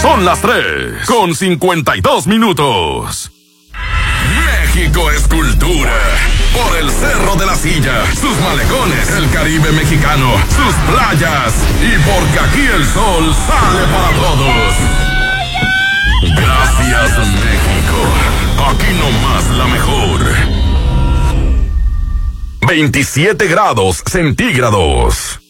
Son las 3:52. México es cultura. Por el Cerro de la Silla, sus malecones, el Caribe mexicano, sus playas. Y porque aquí el sol sale para todos. Gracias, México. Aquí nomás la mejor. 27 grados centígrados.